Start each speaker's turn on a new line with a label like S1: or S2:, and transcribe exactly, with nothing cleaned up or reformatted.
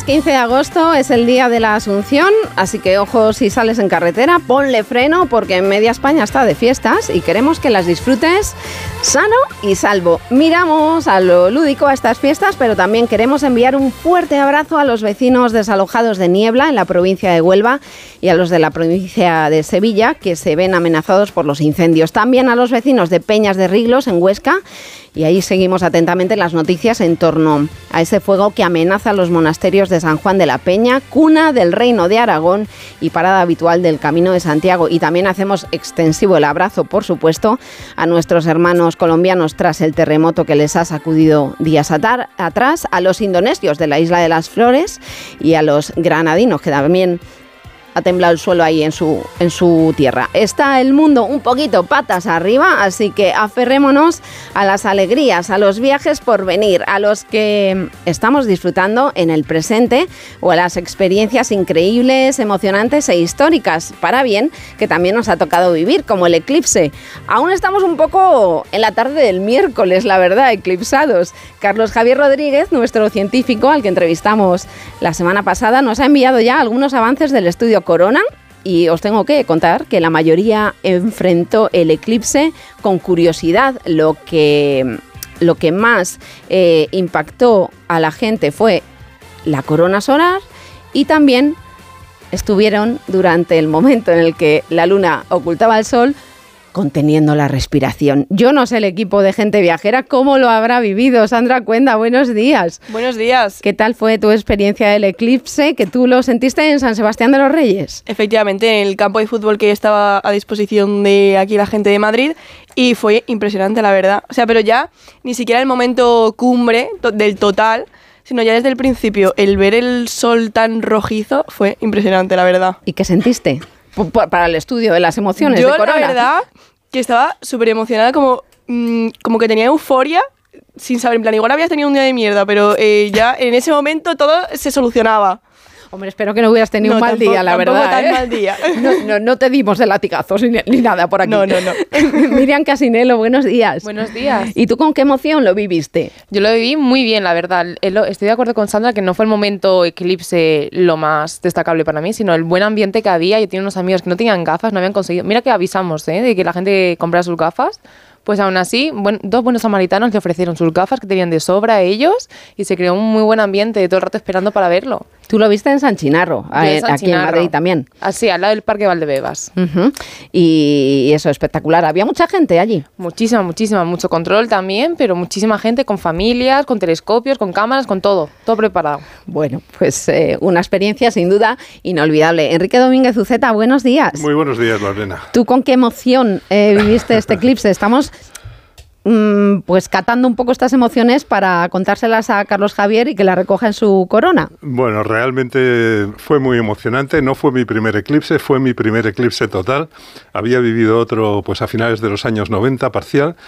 S1: quince de agosto es el día de la Asunción, así que ojo si sales en carretera, ponle freno porque en media España está de fiestas y queremos que las disfrutes sano y salvo. Miramos a lo lúdico a estas fiestas, pero también queremos enviar un fuerte abrazo a los vecinos desalojados de Niebla en la provincia de Huelva y a los de la provincia de Sevilla que se ven amenazados por los incendios. También a los vecinos de Peñas de Riglos en Huesca. Y ahí seguimos atentamente las noticias en torno a ese fuego que amenaza los monasterios de San Juan de la Peña, cuna del Reino de Aragón y parada habitual del Camino de Santiago. Y también hacemos extensivo el abrazo, por supuesto, a nuestros hermanos colombianos tras el terremoto que les ha sacudido días atar, atrás, a los indonesios de la Isla de las Flores y a los granadinos que también ha temblado el suelo ahí en su, en su tierra. Está el mundo un poquito patas arriba, así que aferrémonos a las alegrías, a los viajes por venir, a los que estamos disfrutando en el presente o a las experiencias increíbles, emocionantes e históricas, para bien, que también nos ha tocado vivir, como el eclipse. Aún estamos un poco en la tarde del miércoles, la verdad, eclipsados. Carlos Javier Rodríguez, nuestro científico, al que entrevistamos la semana pasada, nos ha enviado ya algunos avances del estudio Corona y os tengo que contar que la mayoría enfrentó el eclipse con curiosidad. Lo que, lo que más eh, impactó a la gente fue la corona solar y también estuvieron durante el momento en el que la luna ocultaba el sol conteniendo la respiración. Yo no sé el equipo de gente viajera cómo lo habrá vivido. Sandra Cuenda, buenos días.
S2: Buenos días.
S1: ¿Qué tal fue tu experiencia del eclipse, que tú lo sentiste en San Sebastián de los Reyes?
S2: Efectivamente, en el campo de fútbol que estaba a disposición de aquí la gente de Madrid, y fue impresionante, la verdad. O sea, pero ya ni siquiera el momento cumbre to- del total, sino ya desde el principio, el ver el sol tan rojizo fue impresionante, la verdad.
S1: ¿Y qué sentiste? Para el estudio de las emociones
S2: Yo,
S1: de Corona.
S2: la verdad, que estaba súper emocionada, como, mmm, como que tenía euforia, sin saber, en plan, igual habías tenido un día de mierda, pero eh, ya en ese momento todo se solucionaba.
S1: Hombre, espero que no hubieras tenido
S2: no,
S1: un mal
S2: tampoco,
S1: día, la
S2: tampoco
S1: verdad.
S2: tan
S1: ¿eh?
S2: mal día.
S1: No, no, no te dimos de latigazos ni, ni nada por aquí.
S2: No, no, no.
S1: Miriam Casinello, buenos días.
S3: Buenos días.
S1: ¿Y tú con qué emoción lo viviste?
S3: Yo lo viví muy bien, la verdad. Estoy de acuerdo con Sandra que no fue el momento eclipse lo más destacable para mí, sino el buen ambiente que había. Yo tenía unos amigos que no tenían gafas, no habían conseguido. Mira que avisamos, ¿eh? De que la gente comprara sus gafas. Pues aún así, buen, dos buenos samaritanos le ofrecieron sus gafas que tenían de sobra a ellos y se creó un muy buen ambiente todo el rato esperando para verlo.
S1: Tú lo viste en San Chinarro,
S3: Yo en San
S1: aquí
S3: Chinarro.
S1: en Madrid también.
S3: Así, al lado del Parque Valdebebas.
S1: Uh-huh. Y eso, espectacular. ¿Había mucha gente allí?
S3: Muchísima, muchísima. Mucho control también, pero muchísima gente con familias, con telescopios, con cámaras, con todo. Todo preparado.
S1: Bueno, pues eh, una experiencia sin duda inolvidable. Enrique Domínguez Uceta, buenos días.
S4: Muy buenos días, Lorena.
S1: ¿Tú con qué emoción eh, viviste este eclipse? Estamos pues catando un poco estas emociones para contárselas a Carlos Javier y que la recoja en su corona.
S4: Bueno, realmente fue muy emocionante. No fue mi primer eclipse, fue mi primer eclipse total. Había vivido otro pues a finales de los años noventa, parcial,